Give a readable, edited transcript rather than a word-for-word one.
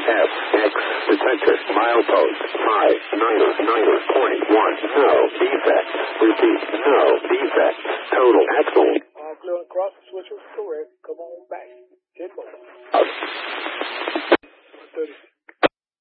FX detected. Milepost 599.1. No defects. Repeat, no defects. Total axle. All clear across, the switch was correct. Come on back. 10 more.